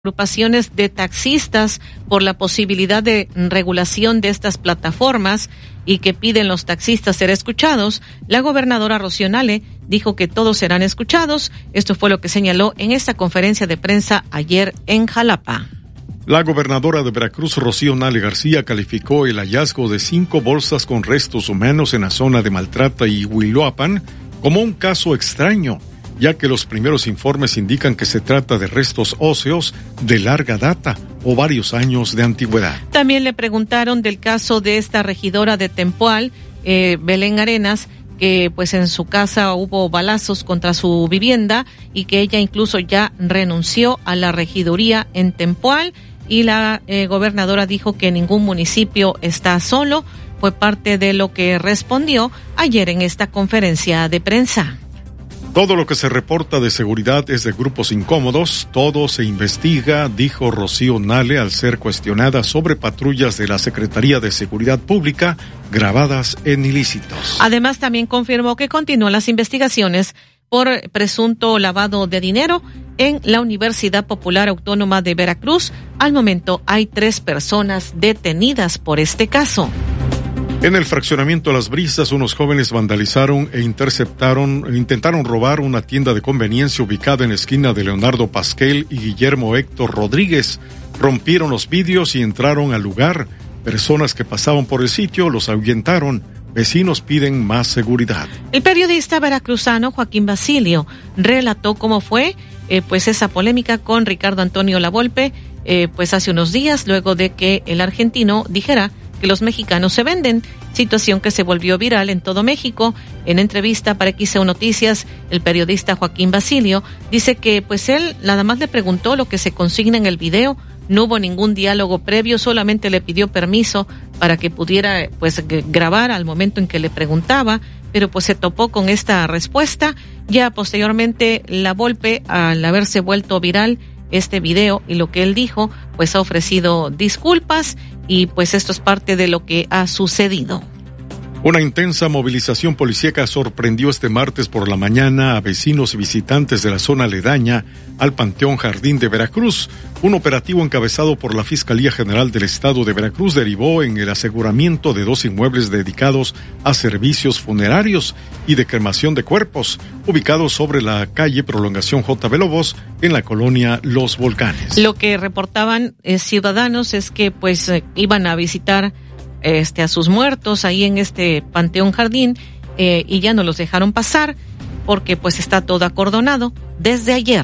agrupaciones de taxistas por la posibilidad de regulación de estas plataformas y que piden los taxistas ser escuchados, la gobernadora Rocío Nale dijo que todos serán escuchados. Esto fue lo que señaló en esta conferencia de prensa ayer en Jalapa. La gobernadora de Veracruz, Rocío Nale García, calificó el hallazgo de 5 bolsas con restos humanos en la zona de Maltrata y Huiloapan como un caso extraño, ya que los primeros informes indican que se trata de restos óseos de larga data o varios años de antigüedad. También le preguntaron del caso de esta regidora de Tempoal, Belén Arenas, que pues en su casa hubo balazos contra su vivienda y que ella incluso ya renunció a la regiduría en Tempoal, y la gobernadora dijo que ningún municipio está solo. Fue parte de lo que respondió ayer en esta conferencia de prensa. Todo lo que se reporta de seguridad es de grupos incómodos, todo se investiga, dijo Rocío Nale al ser cuestionada sobre patrullas de la Secretaría de Seguridad Pública grabadas en ilícitos. Además, también confirmó que continúan las investigaciones por presunto lavado de dinero en la Universidad Popular Autónoma de Veracruz. Al momento hay 3 personas detenidas por este caso. En el fraccionamiento Las Brisas, unos jóvenes vandalizaron e intentaron robar una tienda de conveniencia ubicada en la esquina de Leonardo Pasquel y Guillermo Héctor Rodríguez. Rompieron los vidrios y entraron al lugar. Personas que pasaban por el sitio los ahuyentaron. Vecinos piden más seguridad. El periodista veracruzano Joaquín Basilio relató cómo fue pues esa polémica con Ricardo Antonio Lavolpe pues hace unos días, luego de que el argentino dijera que los mexicanos se venden, situación que se volvió viral en todo México. En entrevista para XEU Noticias, el periodista Joaquín Basilio dice que pues él nada más le preguntó lo que se consigna en el video, no hubo ningún diálogo previo, solamente le pidió permiso para que pudiera pues grabar al momento en que le preguntaba, pero pues se topó con esta respuesta. Ya posteriormente Lavolpe, al haberse vuelto viral este video y lo que él dijo, pues ha ofrecido disculpas y pues esto es parte de lo que ha sucedido. Una intensa movilización policíaca sorprendió este martes por la mañana a vecinos y visitantes de la zona aledaña al Panteón Jardín de Veracruz. Un operativo encabezado por la Fiscalía General del Estado de Veracruz derivó en el aseguramiento de 2 inmuebles dedicados a servicios funerarios y de cremación de cuerpos, ubicados sobre la calle Prolongación J. Lobos en la colonia Los Volcanes. Lo que reportaban ciudadanos es que pues iban a visitar a sus muertos ahí en este Panteón Jardín y ya no los dejaron pasar porque pues está todo acordonado desde ayer.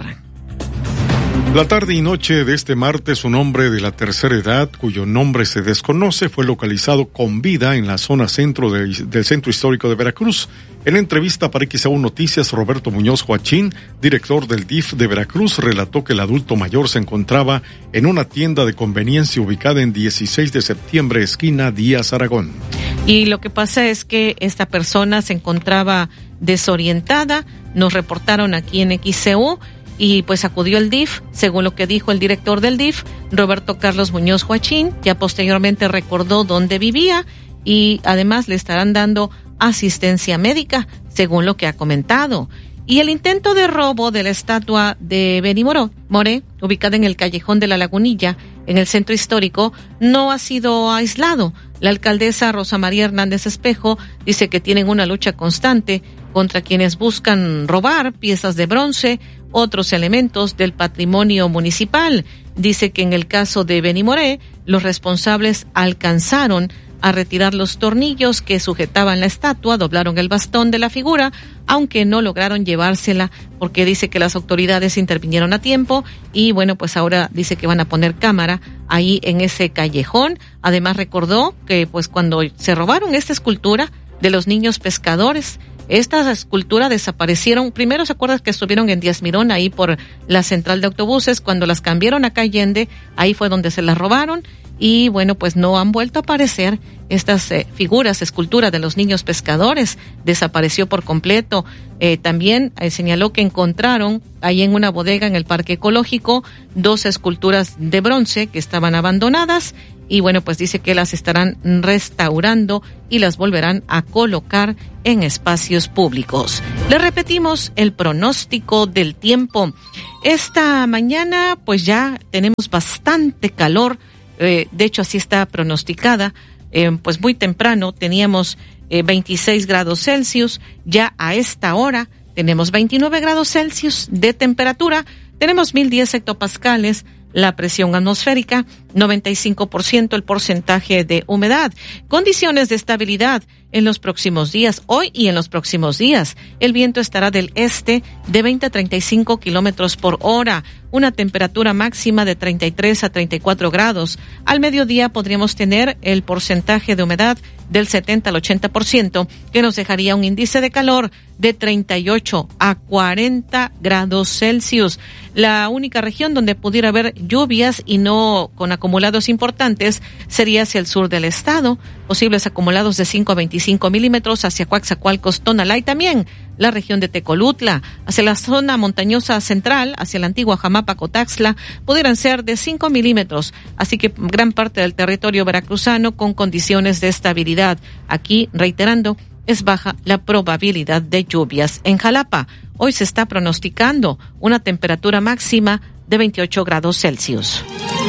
La tarde y noche de este martes, un hombre de la tercera edad, cuyo nombre se desconoce, fue localizado con vida en la zona centro del Centro Histórico de Veracruz. En entrevista para XEU Noticias, Roberto Muñoz Joachín, director del DIF de Veracruz, relató que el adulto mayor se encontraba en una tienda de conveniencia ubicada en 16 de septiembre, esquina Díaz Aragón. Y lo que pasa es que esta persona se encontraba desorientada, nos reportaron aquí en XEU, y pues acudió el DIF, según lo que dijo el director del DIF, Roberto Carlos Muñoz Joachín. Ya posteriormente recordó dónde vivía y además le estarán dando asistencia médica, según lo que ha comentado. Y el intento de robo de la estatua de Benny Moré, ubicada en el callejón de la Lagunilla, en el centro histórico, no ha sido aislado. La alcaldesa Rosa María Hernández Espejo dice que tienen una lucha constante contra quienes buscan robar piezas de bronce, otros elementos del patrimonio municipal. Dice que en el caso de Benny Moré, los responsables alcanzaron a retirar los tornillos que sujetaban la estatua, doblaron el bastón de la figura, aunque no lograron llevársela porque dice que las autoridades intervinieron a tiempo y bueno, pues ahora dice que van a poner cámara ahí en ese callejón. Además recordó que pues cuando se robaron esta escultura de los niños pescadores, estas esculturas desaparecieron. Primero se acuerdan que estuvieron en Díaz Mirón, ahí por la central de autobuses. Cuando las cambiaron a Allende, ahí fue donde se las robaron. Y bueno, pues no han vuelto a aparecer estas figuras, esculturas de los niños pescadores. Desapareció por completo. También señaló que encontraron ahí en una bodega en el Parque Ecológico 2 esculturas de bronce que estaban abandonadas y bueno, pues dice que las estarán restaurando y las volverán a colocar en espacios públicos. Le repetimos el pronóstico del tiempo. Esta mañana pues ya tenemos bastante calor, de hecho así está pronosticada, pues muy temprano teníamos 26 grados Celsius, ya a esta hora tenemos 29 grados Celsius de temperatura, tenemos 1010 hectopascales, la presión atmosférica, 95% el porcentaje de humedad, condiciones de estabilidad en los próximos días, hoy y en los próximos días. El viento estará del este de 20 a 35 kilómetros por hora, una temperatura máxima de 33 a 34 grados. Al mediodía podríamos tener el porcentaje de humedad del 70 al 80%, que nos dejaría un índice de calor de 38 a 40 grados Celsius. La única región donde pudiera haber lluvias y no con acumulados importantes sería hacia el sur del estado, posibles acumulados de 5 a 25 milímetros hacia Coaxacualcos, Tonalá y también la región de Tecolutla, hacia la zona montañosa central, hacia la antigua Jamapa, Cotaxtla, pudieran ser de 5 milímetros, así que gran parte del territorio veracruzano con condiciones de estabilidad. Aquí, reiterando, es baja la probabilidad de lluvias. En Jalapa, hoy se está pronosticando una temperatura máxima de 28 grados Celsius.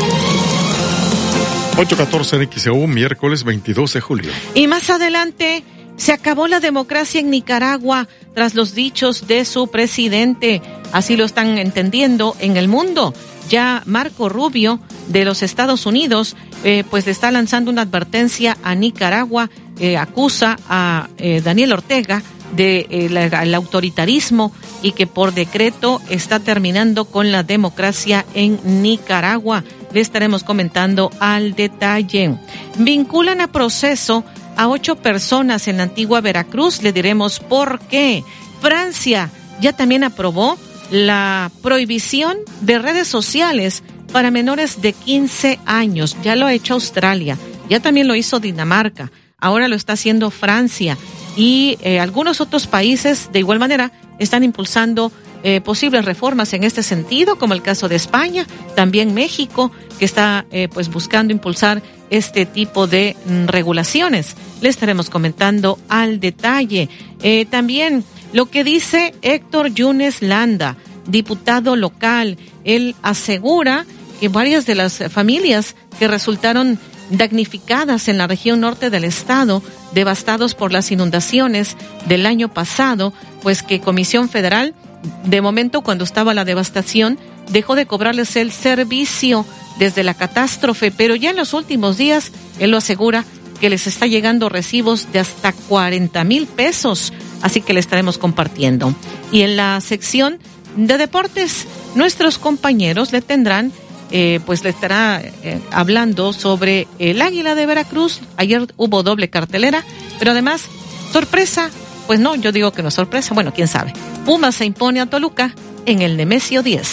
8:14 en XEU, miércoles 22 de julio. Y más adelante, se acabó la democracia en Nicaragua tras los dichos de su presidente. Así lo están entendiendo en el mundo. Ya Marco Rubio de los Estados Unidos pues le está lanzando una advertencia a Nicaragua, acusa a Daniel Ortega de el autoritarismo y que por decreto está terminando con la democracia en Nicaragua. Le estaremos comentando al detalle. Vinculan a proceso a 8 personas en la antigua Veracruz. Le diremos por qué. Francia ya también aprobó la prohibición de redes sociales para menores de 15 años. Ya lo ha hecho Australia, ya también lo hizo Dinamarca, ahora lo está haciendo Francia y algunos otros países de igual manera están impulsando posibles reformas en este sentido, como el caso de España, también México, que está pues buscando impulsar este tipo de regulaciones. Le estaremos comentando al detalle. También lo que dice Héctor Yunes Landa, diputado local, él asegura que varias de las familias que resultaron damnificadas en la región norte del estado, devastados por las inundaciones del año pasado, pues que Comisión Federal, de momento cuando estaba la devastación, dejó de cobrarles el servicio desde la catástrofe, pero ya en los últimos días, él lo asegura, que les está llegando recibos de hasta 40,000 pesos, así que le estaremos compartiendo. Y en la sección de deportes, nuestros compañeros le tendrán, pues le estará hablando sobre el Águila de Veracruz. Ayer hubo doble cartelera, pero además, sorpresa, pues no, yo digo que no es sorpresa, bueno, quién sabe. Pumas se impone a Toluca en el Nemesio 10.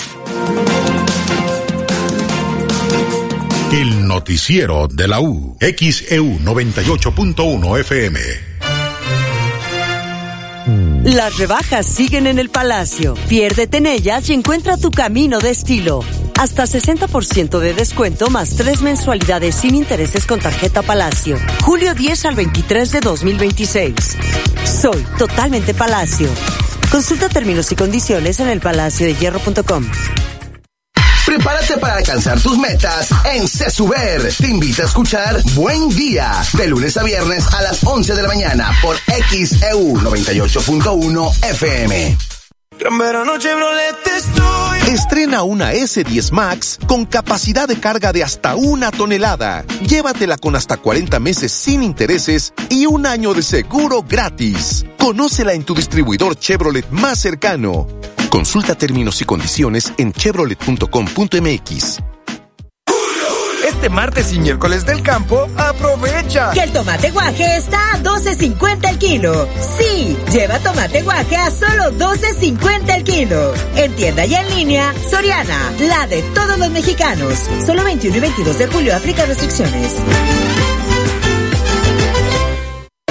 El noticiero de la U, XEU 98.1 FM. Las rebajas siguen en el Palacio. Piérdete en ellas y encuentra tu camino de estilo. Hasta 60% de descuento más 3 mensualidades sin intereses con tarjeta Palacio. Julio 10 al 23 de 2026. Soy totalmente Palacio. Consulta términos y condiciones en elpalaciodehierro.com. Prepárate para alcanzar tus metas en CESUBER. Te invita a escuchar Buen Día, de lunes a viernes a las 11 de la mañana por XEU 98.1 FM. Gran verano Chevrolet estoy. Estrena una S10 Max con capacidad de carga de hasta 1 tonelada. Llévatela con hasta 40 meses sin intereses y 1 año de seguro gratis. Conócela en tu distribuidor Chevrolet más cercano. Consulta términos y condiciones en chevrolet.com.mx. Este martes y miércoles del campo, aprovecha que el tomate guaje está a $12.50 el kilo. Sí, lleva tomate guaje a solo $12.50 el kilo. En tienda y en línea, Soriana, la de todos los mexicanos. Solo 21 y 22 de julio, aplica restricciones.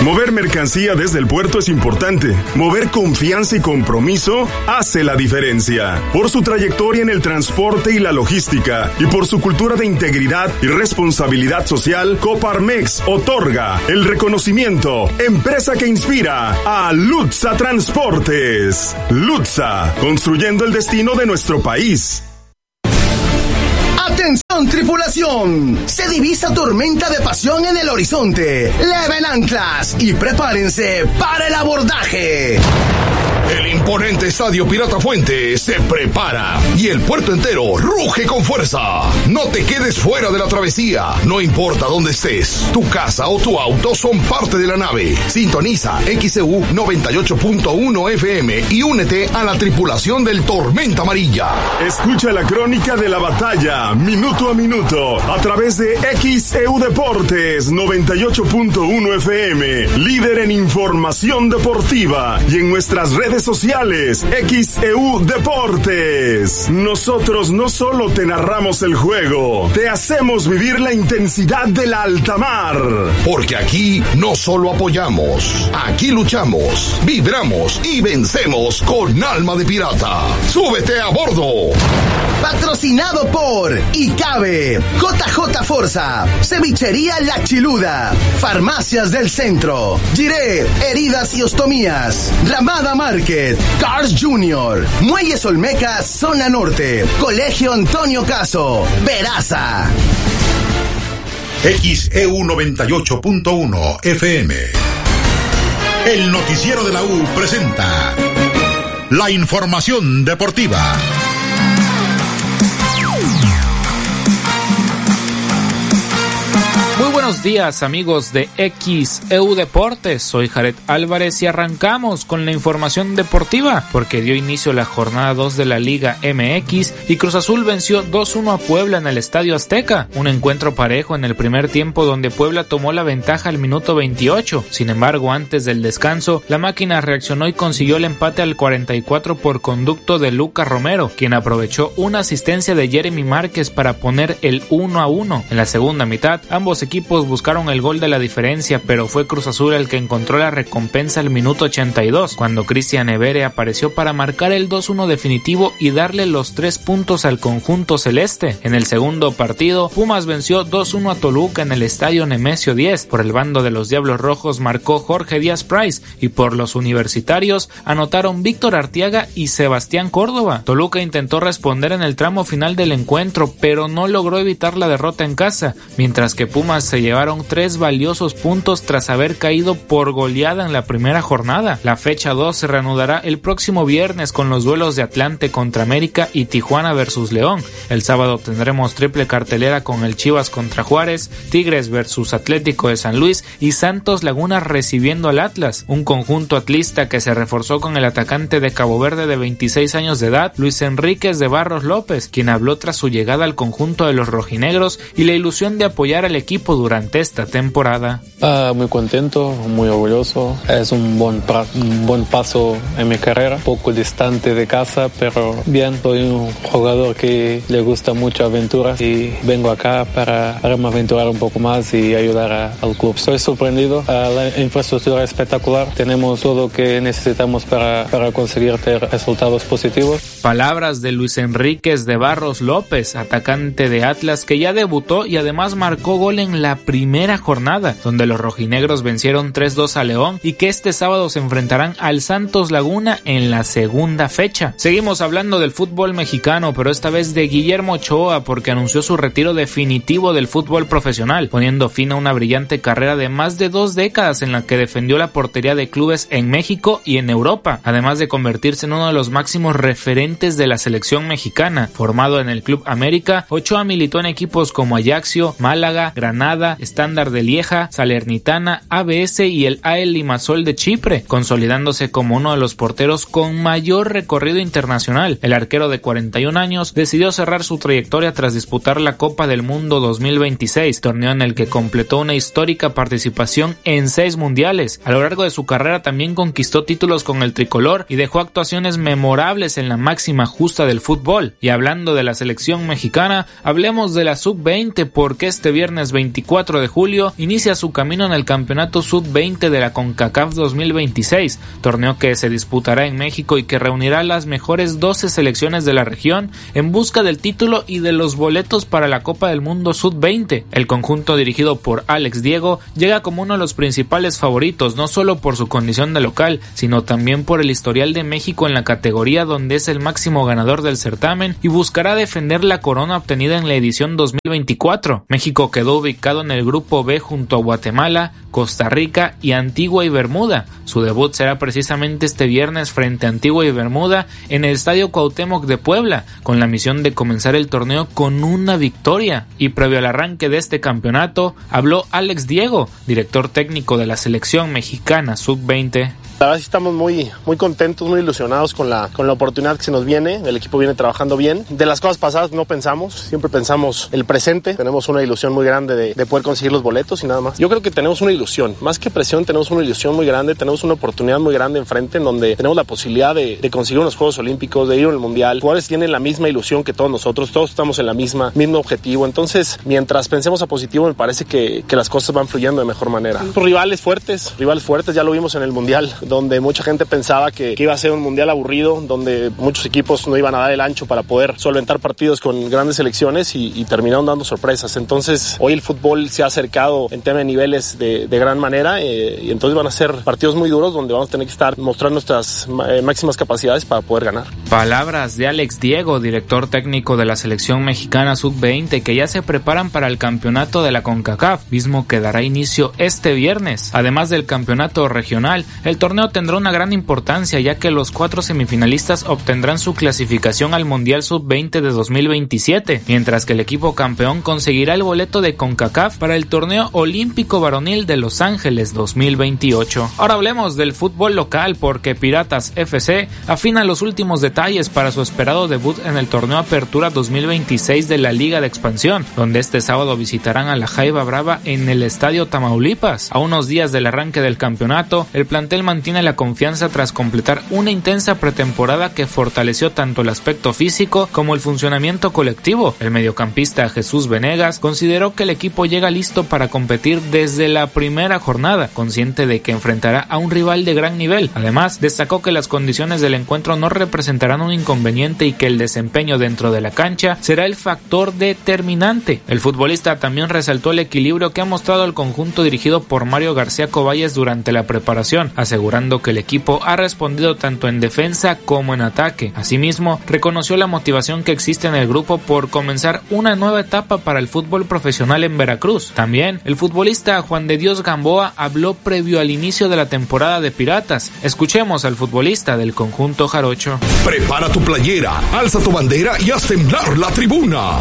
Mover mercancía desde el puerto es importante. Mover confianza y compromiso hace la diferencia. Por su trayectoria en el transporte y la logística y por su cultura de integridad y responsabilidad social, Coparmex otorga el reconocimiento Empresa que inspira a Lutza Transportes. Lutza, construyendo el destino de nuestro país. ¡Atención, tripulación! Se divisa tormenta de pasión en el horizonte. Leven anclas y prepárense para el abordaje. El imponente Estadio Pirata Fuente se prepara y el puerto entero ruge con fuerza. No te quedes fuera de la travesía. No importa dónde estés, tu casa o tu auto son parte de la nave. Sintoniza XEU 98.1 FM y únete a la tripulación del Tormenta Amarilla. Escucha la crónica de la batalla minuto a minuto a través de XEU Deportes 98.1 FM, líder en información deportiva, y en nuestras redes sociales XEU Deportes. Nosotros no solo te narramos el juego, te hacemos vivir la intensidad de la alta mar. Porque aquí no solo apoyamos, aquí luchamos, vibramos y vencemos con alma de pirata. ¡Súbete a bordo! Patrocinado por ICABE, JJ Forza, Cevichería La Chiluda, Farmacias del Centro, Giré, Heridas y Ostomías, Ramada Market, Cars Junior, Muelles Olmecas, Zona Norte, Colegio Antonio Caso, Veraza. XEU 98.1 FM. El noticiero de la U presenta la información deportiva. Muy buenos días, amigos de XEU Deportes. Soy Jared Álvarez y arrancamos con la información deportiva porque dio inicio la jornada 2 de la Liga MX y Cruz Azul venció 2-1 a Puebla en el Estadio Azteca. Un encuentro parejo en el primer tiempo donde Puebla tomó la ventaja al minuto 28. Sin embargo, antes del descanso, la máquina reaccionó y consiguió el empate al 44 por conducto de Lucas Romero, quien aprovechó una asistencia de Jeremy Márquez para poner el 1-1. En la segunda mitad, ambos equipos buscaron el gol de la diferencia, pero fue Cruz Azul el que encontró la recompensa al minuto 82, cuando Cristian Evere apareció para marcar el 2-1 definitivo y darle los 3 puntos al conjunto celeste. En el segundo partido, Pumas venció 2-1 a Toluca en el estadio Nemesio 10. Por el bando de los Diablos Rojos marcó Jorge Díaz Price y por los universitarios anotaron Víctor Arteaga y Sebastián Córdoba. Toluca intentó responder en el tramo final del encuentro, pero no logró evitar la derrota en casa, mientras que Pumas se llevaron 3 valiosos puntos tras haber caído por goleada en la primera jornada. La fecha 2 se reanudará el próximo viernes con los duelos de Atlante contra América y Tijuana versus León. El sábado tendremos triple cartelera con el Chivas contra Juárez, Tigres versus Atlético de San Luis y Santos Laguna recibiendo al Atlas, un conjunto atlista que se reforzó con el atacante de Cabo Verde de 26 años de edad, Luis Enríquez de Barros López, quien habló tras su llegada al conjunto de los rojinegros y la ilusión de apoyar al equipo durante esta temporada. Muy contento, muy orgulloso. Es un buen paso en mi carrera, poco distante de casa, pero bien. Soy un jugador que le gusta mucho aventuras y vengo acá para me aventurar un poco más y ayudar al club. Estoy sorprendido, la infraestructura es espectacular, tenemos todo lo que necesitamos para conseguir resultados positivos. Palabras de Luis Enríquez de Barros López, atacante de Atlas que ya debutó y además marcó gol en la primera jornada, donde los rojinegros vencieron 3-2 a León y que este sábado se enfrentarán al Santos Laguna en la segunda fecha. Seguimos hablando del fútbol mexicano, pero esta vez de Guillermo Ochoa, porque anunció su retiro definitivo del fútbol profesional, poniendo fin a una brillante carrera de más de 2 décadas en la que defendió la portería de clubes en México y en Europa, además de convertirse en uno de los máximos referentes de la selección mexicana. Formado en el Club América, Ochoa militó en equipos como Ajaxio, Málaga, Granada, Estándar de Lieja, Salernitana, ABS y el AEL Limassol de Chipre, consolidándose como uno de los porteros con mayor recorrido internacional. El arquero de 41 años decidió cerrar su trayectoria tras disputar la Copa del Mundo 2026, torneo en el que completó una histórica participación en 6 mundiales. A lo largo de su carrera también conquistó títulos con el tricolor y dejó actuaciones memorables en la máxima justa del fútbol. Y hablando de la selección mexicana, hablemos de la Sub-20 porque este viernes 24 24 de julio inicia su camino en el Campeonato Sub-20 de la CONCACAF 2026, torneo que se disputará en México y que reunirá las mejores 12 selecciones de la región en busca del título y de los boletos para la Copa del Mundo Sub-20. El conjunto dirigido por Alex Diego llega como uno de los principales favoritos, no solo por su condición de local, sino también por el historial de México en la categoría donde es el máximo ganador del certamen y buscará defender la corona obtenida en la edición 2024. México quedó ubicado en el grupo B junto a Guatemala, Costa Rica y Antigua y Bermuda. Su debut será precisamente este viernes frente a Antigua y Bermuda en el Estadio Cuauhtémoc de Puebla, con la misión de comenzar el torneo con una victoria. Y previo al arranque de este campeonato, habló Alex Diego, director técnico de la selección mexicana Sub-20. La verdad sí estamos muy contentos, muy ilusionados con la oportunidad que se nos viene. El equipo viene trabajando bien. De las cosas pasadas no pensamos, siempre pensamos el presente. Tenemos una ilusión muy grande de poder conseguir los boletos y nada más. Yo creo que tenemos una ilusión, más que presión, tenemos una ilusión muy grande, tenemos una oportunidad muy grande enfrente en donde tenemos la posibilidad de conseguir unos Juegos Olímpicos, de ir al Mundial. Los jugadores tienen la misma ilusión que todos nosotros, todos estamos en la mismo objetivo. Entonces, mientras pensemos a positivo, me parece que las cosas van fluyendo de mejor manera. Rivales fuertes, ya lo vimos en el Mundial, donde mucha gente pensaba que iba a ser un mundial aburrido, donde muchos equipos no iban a dar el ancho para poder solventar partidos con grandes selecciones y terminaron dando sorpresas. Entonces, hoy el fútbol se ha acercado en tema de niveles de gran manera y entonces van a ser partidos muy duros donde vamos a tener que estar mostrando nuestras máximas capacidades para poder ganar. Palabras de Alex Diego, director técnico de la selección mexicana Sub-20, que ya se preparan para el campeonato de la CONCACAF, mismo que dará inicio este viernes. Además del campeonato regional, el torneo tendrá una gran importancia, ya que los 4 semifinalistas obtendrán su clasificación al Mundial Sub-20 de 2027, mientras que el equipo campeón conseguirá el boleto de CONCACAF para el torneo olímpico varonil de Los Ángeles 2028. Ahora hablemos del fútbol local, porque Piratas FC afina los últimos detalles para su esperado debut en el torneo Apertura 2026 de la Liga de Expansión, donde este sábado visitarán a la Jaiba Brava en el Estadio Tamaulipas. A unos días del arranque del campeonato, el plantel mantiene la confianza tras completar una intensa pretemporada que fortaleció tanto el aspecto físico como el funcionamiento colectivo. El mediocampista Jesús Venegas consideró que el equipo llega listo para competir desde la primera jornada, consciente de que enfrentará a un rival de gran nivel. Además, destacó que las condiciones del encuentro no representarán un inconveniente y que el desempeño dentro de la cancha será el factor determinante. El futbolista también resaltó el equilibrio que ha mostrado el conjunto dirigido por Mario García Coballes durante la preparación, asegurando que el equipo ha respondido tanto en defensa como en ataque. Asimismo, reconoció la motivación que existe en el grupo por comenzar una nueva etapa para el fútbol profesional en Veracruz. También, el futbolista Juan de Dios Gamboa habló previo al inicio de la temporada de Piratas. Escuchemos al futbolista del conjunto jarocho. Prepara tu playera, alza tu bandera y haz temblar la tribuna.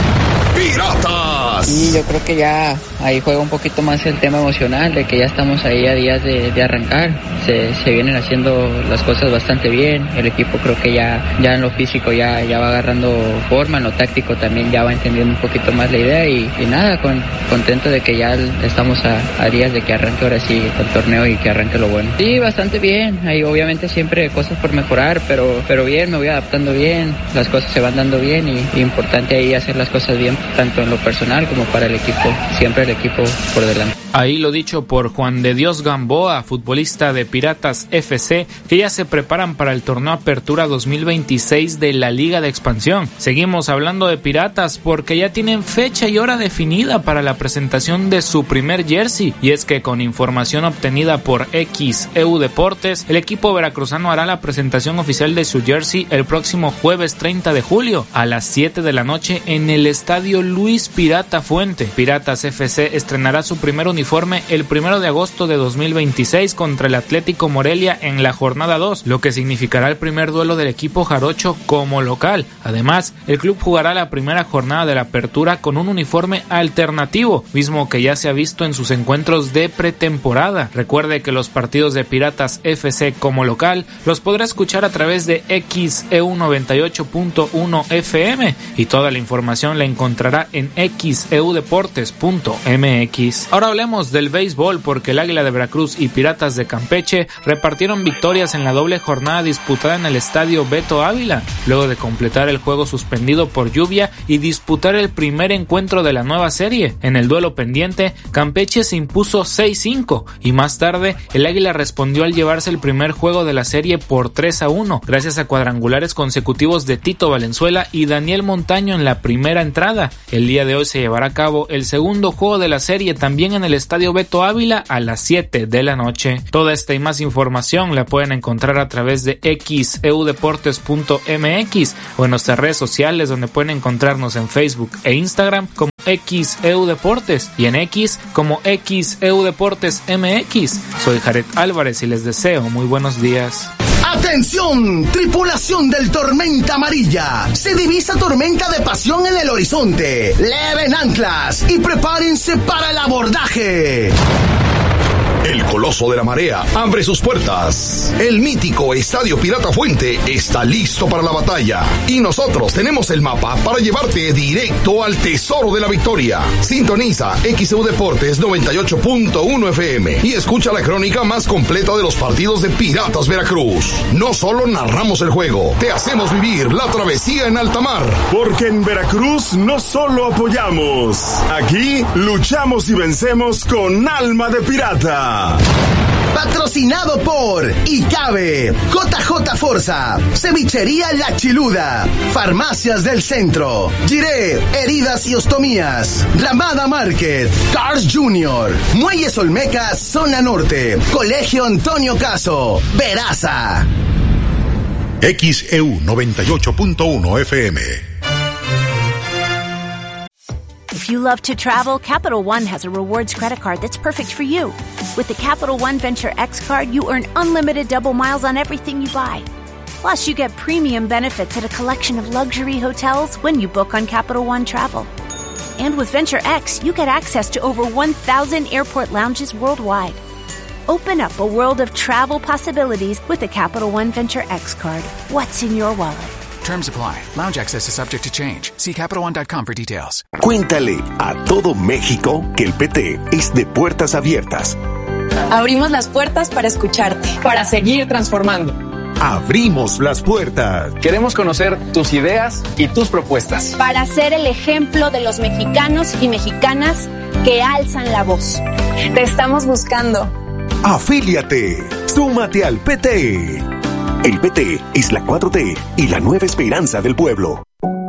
¡Piratas! Sí, yo creo que ya ahí juega un poquito más el tema emocional, de que ya estamos ahí a días de arrancar. Se vienen haciendo las cosas bastante bien. El equipo creo que ya en lo físico ya va agarrando forma, en lo táctico también ya va entendiendo un poquito más la idea y nada, contento de que ya estamos a días de que arranque ahora sí el torneo y que arranque lo bueno. Sí, bastante bien. Hay obviamente siempre cosas por mejorar, pero bien, me voy adaptando bien, las cosas se van dando bien y importante ahí hacer las cosas bien, tanto en lo personal como para el equipo, siempre el equipo por delante. Ahí lo dicho por Juan de Dios Gamboa, futbolista de Piratas FC, que ya se preparan para el torneo Apertura 2026 de la Liga de Expansión. Seguimos hablando de Piratas porque ya tienen fecha y hora definida para la presentación de su primer jersey, y es que con información obtenida por XEU Deportes, el equipo veracruzano hará la presentación oficial de su jersey el próximo jueves 30 de julio a las 7 de la noche en el Estadio Luis Pirata Fuente. Piratas FC estrenará su primer uniforme el 1 de agosto de 2026 contra el Atlético Morelia en la jornada 2, lo que significará el primer duelo del equipo jarocho como local. Además, el club jugará la primera jornada de la apertura con un uniforme alternativo, mismo que ya se ha visto en sus encuentros de pretemporada. Recuerde que los partidos de Piratas FC como local los podrá escuchar a través de XEU 98.1 FM y toda la información la encontrará en XEU xeudeportes.mx. Ahora hablemos del béisbol, porque el Águila de Veracruz y Piratas de Campeche repartieron victorias en la doble jornada disputada en el estadio Beto Ávila, luego de completar el juego suspendido por lluvia y disputar el primer encuentro de la nueva serie. En el duelo pendiente, Campeche se impuso 6-5 y más tarde el Águila respondió al llevarse el primer juego de la serie por 3-1, gracias a cuadrangulares consecutivos de Tito Valenzuela y Daniel Montaño en la primera entrada. El día de hoy se llevará a cabo el segundo juego de la serie también en el estadio Beto Ávila a las 7 de la noche. Toda esta y más información la pueden encontrar a través de xeudeportes.mx o en nuestras redes sociales, donde pueden encontrarnos en Facebook e Instagram como xeudeportes y en X como xeudeportesmx. Soy Jared Álvarez y les deseo muy buenos días. ¡Atención! Tripulación del Tormenta Amarilla. Se divisa tormenta de pasión en el horizonte. Leven anclas y prepárense para el abordaje. El Coloso de la Marea abre sus puertas. El mítico Estadio Pirata Fuente está listo para la batalla. Y nosotros tenemos el mapa para llevarte directo al tesoro de la victoria. Sintoniza XEU Deportes 98.1 FM y escucha la crónica más completa de los partidos de Piratas Veracruz. No solo narramos el juego, te hacemos vivir la travesía en alta mar. Porque en Veracruz no solo apoyamos, aquí luchamos y vencemos con alma de pirata. Patrocinado por ICABE, JJ Forza, Cevichería La Chiluda, Farmacias del Centro, Giré, Heridas y Ostomías, Ramada Market, Cars Junior, Muelles Olmecas, Zona Norte, Colegio Antonio Caso, Veraza. XEU 98.1 FM. If you love to travel, Capital One has a rewards credit card that's perfect for you. With the Capital One Venture X card, you earn unlimited double miles on everything you buy. Plus, you get premium benefits at a collection of luxury hotels when you book on Capital One Travel. And with Venture X, you get access to over 1,000 airport lounges worldwide. Open up a world of travel possibilities with the Capital One Venture X card. What's in your wallet? Terms apply. Lounge access is subject to change. See CapitalOne.com for details. Cuéntale a todo México que el PT es de puertas abiertas. Abrimos las puertas para escucharte. Para seguir transformando. Abrimos las puertas. Queremos conocer tus ideas y tus propuestas. Para ser el ejemplo de los mexicanos y mexicanas que alzan la voz. Te estamos buscando. Afíliate. Súmate al PT. El PT es la 4T y la nueva esperanza del pueblo.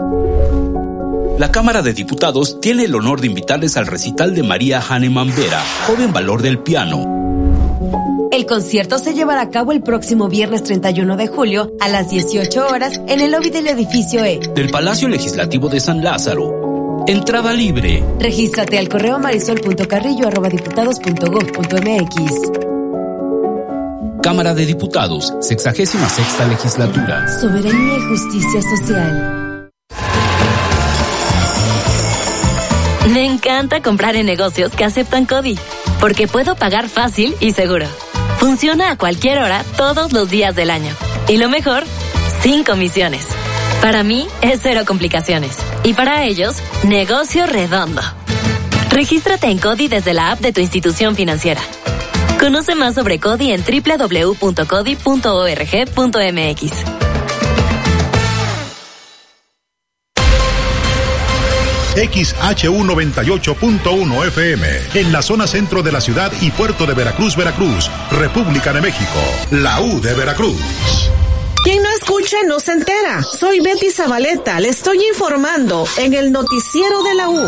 La Cámara de Diputados tiene el honor de invitarles al recital de María Hahnemann Vera, joven valor del piano. El concierto se llevará a cabo el próximo viernes 31 de julio a las 18 horas en el lobby del edificio E. Del Palacio Legislativo de San Lázaro. Entrada libre. Regístrate al correo marisol.carrillo@diputados.gov.mx. Cámara de Diputados, 66ª Legislatura. Soberanía y justicia social. Me encanta comprar en negocios que aceptan CODI, porque puedo pagar fácil y seguro. Funciona a cualquier hora, todos los días del año. Y lo mejor, sin comisiones. Para mí, es cero complicaciones. Y para ellos, negocio redondo. Regístrate en CODI desde la app de tu institución financiera. Conoce más sobre CODI en www.codi.org.mx. XHU 98.1 FM, en la zona centro de la ciudad y puerto de Veracruz, Veracruz, República de México, la U de Veracruz. Quien no escucha no se entera. Soy Betty Zabaleta, le estoy informando en el noticiero de la U.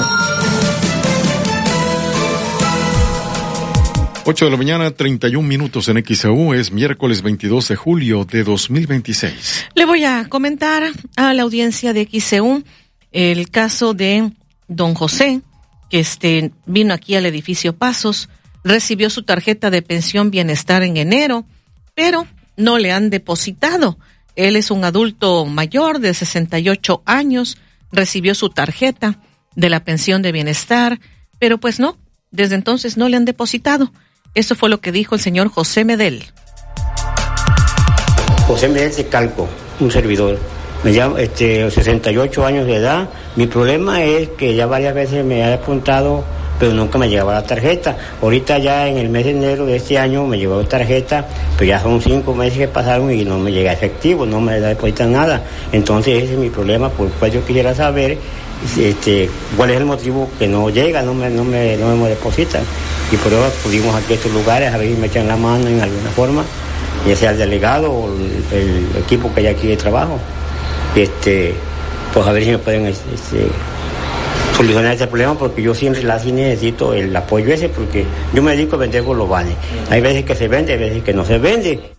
8 de la mañana, 31 minutos en XEU, es miércoles 22 de julio de 2026. Le voy a comentar a la audiencia de XEU el caso de don José, que vino aquí al edificio Pasos, recibió su tarjeta de pensión bienestar en enero, pero no le han depositado. Él es un adulto mayor de 68 años, recibió su tarjeta de la pensión de bienestar, pero pues no, desde entonces no le han depositado. Eso fue lo que dijo el señor José Medel. José Medel Secalco, un servidor. Me llamo 68 años de edad. Mi problema es que ya varias veces me he apuntado, pero nunca me llegaba la tarjeta. Ahorita ya en el mes de enero de este año me llegó tarjeta, pero ya son 5 meses que pasaron y no me llega efectivo, no me depositan nada. Entonces ese es mi problema, por el cual yo quisiera saber cuál es el motivo que no llega, no me depositan. Y por eso acudimos aquí a estos lugares a ver si me echan la mano en alguna forma, ya sea el delegado o el equipo que hay aquí de trabajo. Pues a ver si me pueden solucionar este problema, porque yo sí necesito el apoyo ese, porque yo me dedico a vender bolovanes. Hay veces que se vende, hay veces que no se vende.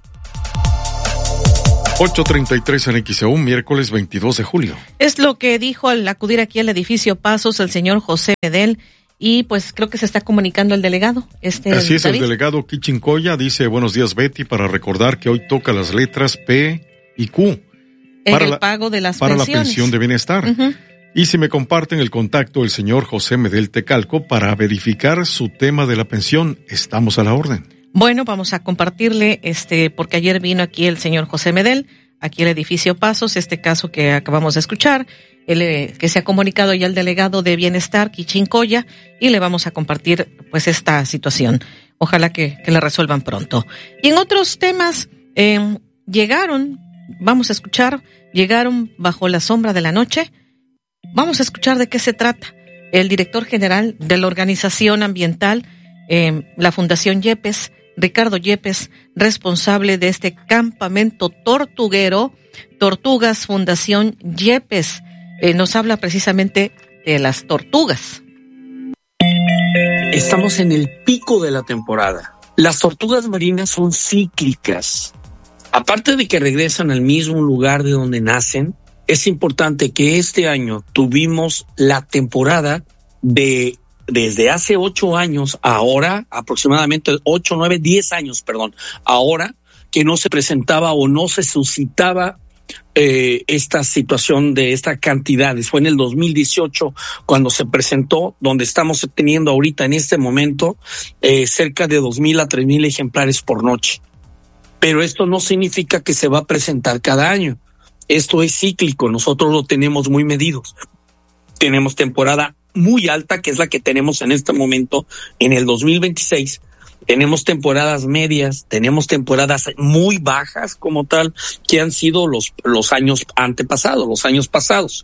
8:33 en XEU, miércoles 22 de julio. Es lo que dijo al acudir aquí al edificio Pasos el señor José Medel, y pues creo que se está comunicando el delegado. Así es, David. El delegado Kichincoya dice: buenos días, Betty, para recordar que hoy toca las letras P y Q. En el pago de las pensiones. Para la pensión de bienestar. Uh-huh. Y si me comparten el contacto del señor José Medel Tecalco para verificar su tema de la pensión, estamos a la orden. Bueno, vamos a compartirle, porque ayer vino aquí el señor José Medel, aquí el edificio Pasos, este caso que acabamos de escuchar, que se ha comunicado ya al delegado de Bienestar, Kichincoya, y le vamos a compartir pues esta situación. Ojalá que la resuelvan pronto. Y en otros temas, llegaron bajo la sombra de la noche. Vamos a escuchar de qué se trata. El director general de la organización ambiental, la Fundación Yepes, Ricardo Yepes, responsable de este campamento tortuguero, Tortugas Fundación Yepes, nos habla precisamente de las tortugas. Estamos en el pico de la temporada. Las tortugas marinas son cíclicas. Aparte de que regresan al mismo lugar de donde nacen, es importante que este año tuvimos la temporada desde hace 8 años, ahora aproximadamente 8, 9, 10 años, ahora que no se presentaba o no se suscitaba esta situación de esta cantidad. Fue en el 2018 cuando se presentó, donde estamos teniendo ahorita en este momento cerca de 2,000 a 3,000 ejemplares por noche. Pero esto no significa que se va a presentar cada año. Esto es cíclico, nosotros lo tenemos muy medidos. Tenemos temporada muy alta, que es la que tenemos en este momento, en el 2026. Tenemos temporadas medias, tenemos temporadas muy bajas como tal, que han sido los años antepasados, los años pasados.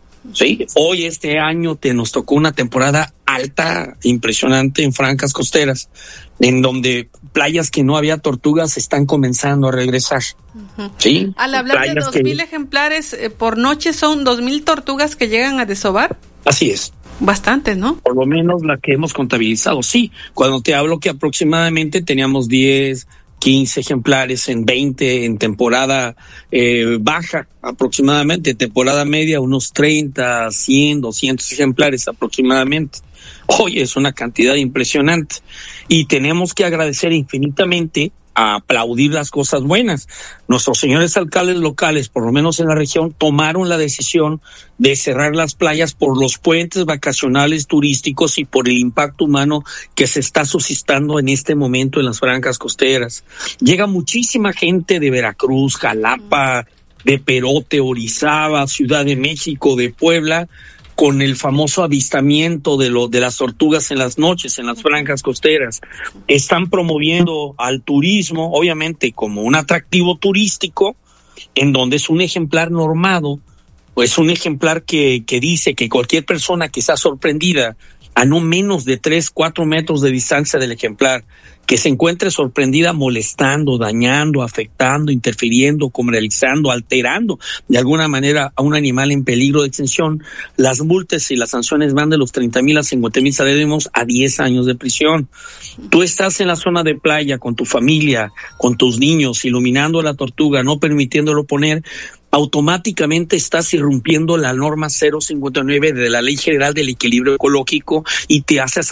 Sí, hoy este año nos tocó una temporada alta, impresionante en Francas Costeras, en donde playas que no había tortugas están comenzando a regresar. Uh-huh. Sí. Al hablar de 2,000 ejemplares por noche, son 2,000 tortugas que llegan a desovar. Así es. Bastante, ¿no? Por lo menos la que hemos contabilizado, sí. Cuando te hablo que aproximadamente teníamos 10, 15 ejemplares en 20 en temporada baja, aproximadamente, temporada media unos 30, 100, 200 ejemplares aproximadamente. Hoy es una cantidad impresionante y tenemos que agradecer infinitamente, a aplaudir las cosas buenas. Nuestros señores alcaldes locales, por lo menos en la región, tomaron la decisión de cerrar las playas por los puentes vacacionales turísticos y por el impacto humano que se está suscitando en este momento en las Francas Costeras. Llega muchísima gente de Veracruz, Jalapa, de Perote, Orizaba, Ciudad de México, de Puebla, con el famoso avistamiento de las tortugas en las noches, en las Francas Costeras. Están promoviendo al turismo, obviamente como un atractivo turístico, en donde es un ejemplar normado, pues un ejemplar que dice que cualquier persona que sea sorprendida a no menos de 3, 4 metros de distancia del ejemplar, que se encuentre sorprendida molestando, dañando, afectando, interfiriendo, comercializando, alterando de alguna manera a un animal en peligro de extinción, las multas y las sanciones van de los 30,000 a 50,000 salarios a 10 años de prisión. Tú estás en la zona de playa con tu familia, con tus niños, iluminando a la tortuga, no permitiéndolo poner, automáticamente estás irrumpiendo la norma 059 de la Ley General del Equilibrio Ecológico y te haces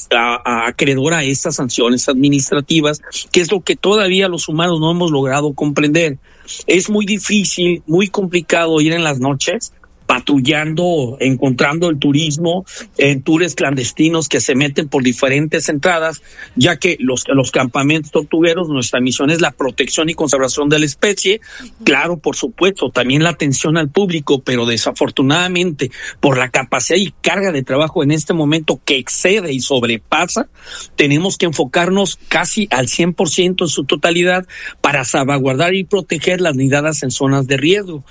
acreedora a estas sanciones administrativas, que es lo que todavía los humanos no hemos logrado comprender. Es muy difícil, muy complicado ir en las noches patrullando, encontrando el turismo en tours clandestinos que se meten por diferentes entradas, ya que los campamentos tortugueros, nuestra misión es la protección y conservación de la especie. Claro, por supuesto, también la atención al público, pero desafortunadamente por la capacidad y carga de trabajo en este momento que excede y sobrepasa, tenemos que enfocarnos casi al 100% en su totalidad para salvaguardar y proteger las nidadas en zonas de riesgo.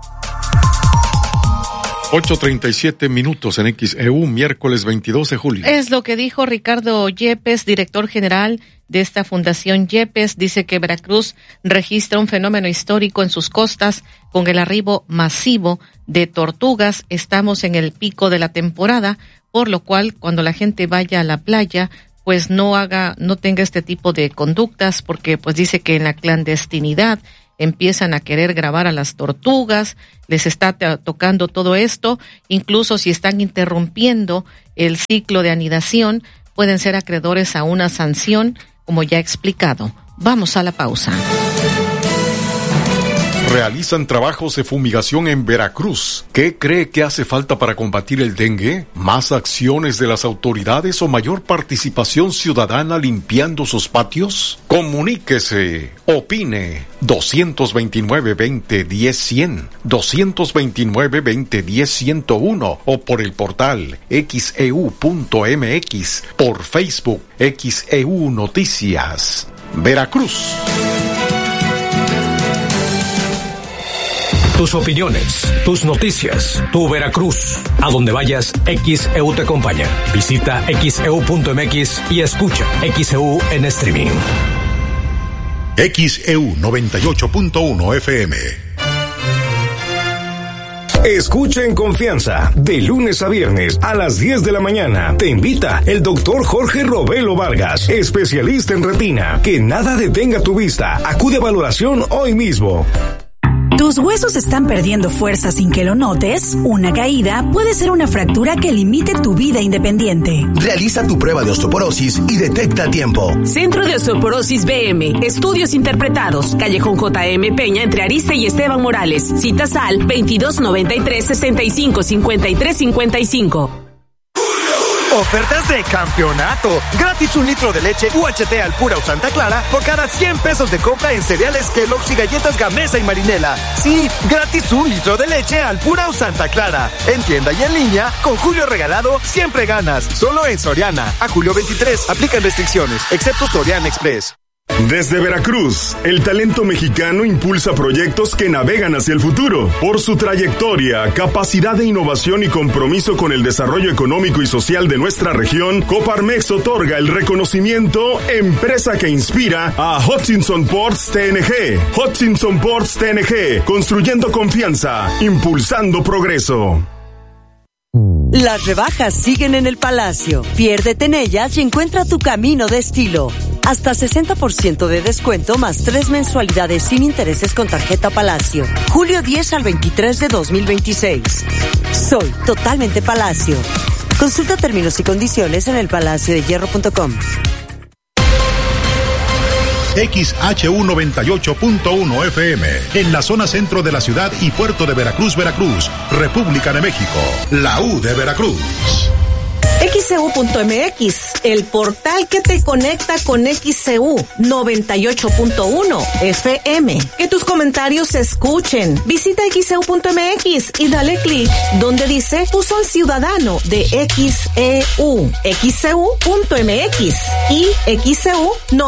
8:37 en XEU, miércoles 22 de julio. Es lo que dijo Ricardo Yepes, director general de esta Fundación Yepes. Dice que Veracruz registra un fenómeno histórico en sus costas con el arribo masivo de tortugas. Estamos en el pico de la temporada, por lo cual cuando la gente vaya a la playa, pues no tenga este tipo de conductas, porque pues dice que en la clandestinidad empiezan a querer grabar a las tortugas, les está tocando todo esto, incluso si están interrumpiendo el ciclo de anidación, pueden ser acreedores a una sanción, como ya he explicado. Vamos a la pausa. Realizan trabajos de fumigación en Veracruz. ¿Qué cree que hace falta para combatir el dengue? ¿Más acciones de las autoridades o mayor participación ciudadana limpiando sus patios? Comuníquese, opine. 229-2010-100, 229-2010-101 o por el portal xeu.mx, por Facebook XEU Noticias. Veracruz. Tus opiniones, tus noticias, tu Veracruz. A donde vayas, XEU te acompaña. Visita xeu.mx y escucha XEU en streaming. XEU 98.1 FM. Escucha en confianza, de lunes a viernes a las 10 de la mañana. Te invita el doctor Jorge Robelo Vargas, especialista en retina. Que nada detenga tu vista. Acude a valoración hoy mismo. ¿Tus huesos están perdiendo fuerza sin que lo notes? Una caída puede ser una fractura que limite tu vida independiente. Realiza tu prueba de osteoporosis y detecta a tiempo. Centro de Osteoporosis BM. Estudios interpretados. Callejón J.M. Peña entre Ariste y Esteban Morales. Citas al 2293-6553-55. Ofertas de campeonato. Gratis 1 litro de leche UHT Alpura o Santa Clara por cada 100 pesos de compra en cereales Kellogg's y galletas Gamesa y Marinela. Sí, gratis 1 litro de leche Alpura o Santa Clara. En tienda y en línea, con Julio Regalado, siempre ganas. Solo en Soriana. A julio 23, aplican restricciones, excepto Soriana Express. Desde Veracruz, el talento mexicano impulsa proyectos que navegan hacia el futuro. Por su trayectoria, capacidad de innovación y compromiso con el desarrollo económico y social de nuestra región, Coparmex otorga el reconocimiento Empresa que Inspira a Hutchinson Ports TNG. Hutchinson Ports TNG, construyendo confianza, impulsando progreso. Las rebajas siguen en el Palacio. Piérdete en ellas y encuentra tu camino de estilo. Hasta 60% de descuento más 3 mensualidades sin intereses con tarjeta Palacio. Julio 10 al 23 de 2026. Soy totalmente Palacio. Consulta términos y condiciones en elpalaciodehierro.com. XHU 98.1 FM, en la zona centro de la ciudad y puerto de Veracruz, Veracruz, República de México, la U de Veracruz. XEU.mx, el portal que te conecta con XEU 98.1 FM. Que tus comentarios se escuchen. Visita XEU.mx y dale clic donde dice Buzón Ciudadano de XEU. XEU.mx y XEU